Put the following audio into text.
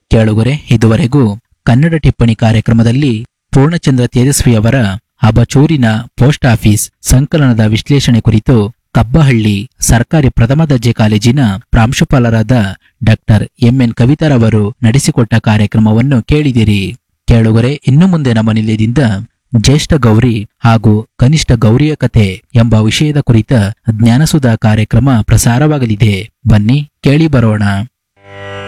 ಕೇಳುಗರೆ, ಇದುವರೆಗೂ ಕನ್ನಡ ಟಿಪ್ಪಣಿ ಕಾರ್ಯಕ್ರಮದಲ್ಲಿ ಪೂರ್ಣಚಂದ್ರ ತೇಜಸ್ವಿಯವರ ಅಬಚೂರಿನ ಪೋಸ್ಟ್ ಆಫೀಸ್ ಸಂಕಲನದ ವಿಶ್ಲೇಷಣೆ ಕುರಿತು ಕಬ್ಬಹಳ್ಳಿ ಸರ್ಕಾರಿ ಪ್ರಥಮ ದರ್ಜೆ ಕಾಲೇಜಿನ ಪ್ರಾಂಶುಪಾಲರಾದ ಡಾಕ್ಟರ್ ಎಂಎನ್ ಕವಿತಾರವರು ನಡೆಸಿಕೊಟ್ಟ ಕಾರ್ಯಕ್ರಮವನ್ನು ಕೇಳಿದಿರಿ. ಕೇಳುಗರೆ, ಇನ್ನು ಮುಂದೆ ನಮ್ಮ ನಿಲಯದಿಂದ ಜ್ಯೇಷ್ಠ ಗೌರಿ ಹಾಗೂ ಕನಿಷ್ಠ ಗೌರಿಯ ಕಥೆ ಎಂಬ ವಿಷಯದ ಕುರಿತ ಜ್ಞಾನಸುಧಾ ಕಾರ್ಯಕ್ರಮ ಪ್ರಸಾರವಾಗಲಿದೆ. ಬನ್ನಿ ಕೇಳಿ ಬರೋಣ.